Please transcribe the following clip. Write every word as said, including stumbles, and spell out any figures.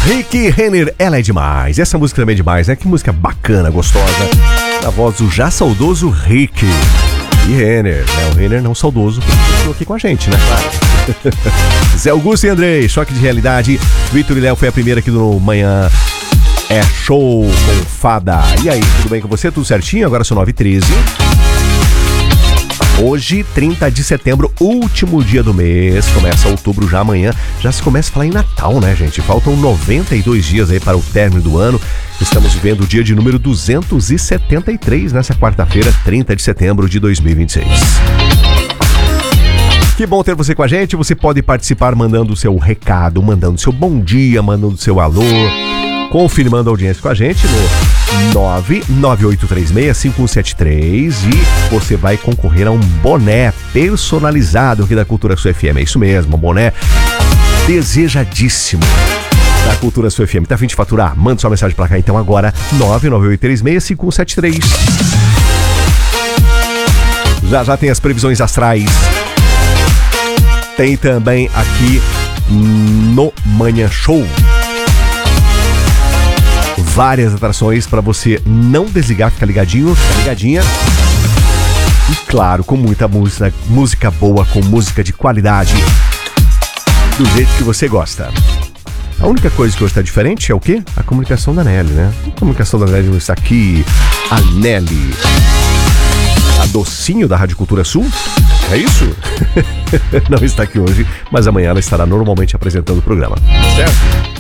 Rick Renner, ela é demais. Essa música também é demais, né? Que música bacana, gostosa. Na voz do já saudoso Rick e Renner, né? O Renner não saudoso, continua aqui com a gente, né? Claro. Zé Augusto e Andrei, choque de realidade. Vitor e Léo foi a primeira aqui no Manhã É Show com Fada. E aí, tudo bem com você? Tudo certinho? Agora são nove e treze. Hoje, trinta de setembro, último dia do mês. Começa outubro já amanhã. Já se começa a falar em Natal, né, gente? Faltam noventa e dois dias aí para o término do ano. Estamos vivendo o dia de número duzentos e setenta e três nessa quarta-feira, trinta de setembro de dois mil e vinte e seis. Que bom ter você com a gente. Você pode participar mandando o seu recado, mandando o seu bom dia, mandando o seu alô, confirmando a audiência com a gente no nove nove oito três seis cinco um sete três e você vai concorrer a um boné personalizado aqui da Cultura Sul F M. É isso mesmo, um boné desejadíssimo da Cultura Sul F M. Tá a fim de faturar? Manda sua mensagem pra cá então agora, nove nove oito três seis cinco um sete três. Já já tem as previsões astrais. Tem também aqui no Manhã Show várias atrações para você não desligar, ficar ligadinho, ficar ligadinha. E claro, com muita música, música boa, com música de qualidade, do jeito que você gosta. A única coisa que hoje está diferente é o quê? A comunicação da Nelly, né? A comunicação da Nelly não está aqui. A Nelly, a docinho da Rádio Cultura Sul, é isso? Não está aqui hoje, mas amanhã ela estará normalmente apresentando o programa, certo?